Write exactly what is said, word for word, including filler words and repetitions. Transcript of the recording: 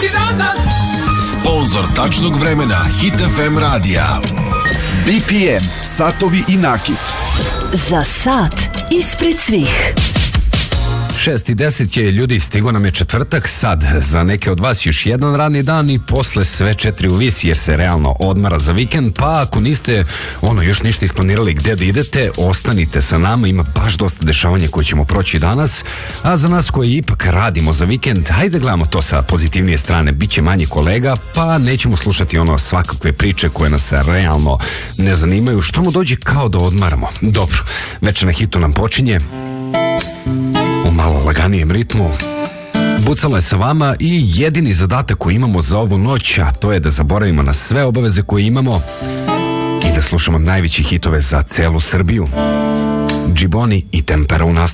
danas. Sponzor tačnog vremena Hit F M radija. B P M, satovi i nakit. Za sat ispred svih. šest i deset je, ljudi, stigo nam je četvrtak, sad za neke od vas još jedan radni dan i posle sve četiri u vis, jer se realno odmara za vikend, pa ako niste ono još ništa isplanirali gde da idete, ostanite sa nama, ima baš dosta dešavanja koje ćemo proći danas, a za nas koji ipak radimo za vikend, hajde gledamo to sa pozitivnije strane, bit će manje kolega, pa nećemo slušati ono svakakve priče koje nas realno ne zanimaju, što mu dođe kao da odmaramo. Dobro, večer na hitu nam počinje u malo laganijem ritmu. Bucalo je sa vama i jedini zadatak koji imamo za ovu noć, a to je da zaboravimo na sve obaveze koje imamo i da slušamo najveći hitove za celu Srbiju. Džiboni i Tempera u nastavku.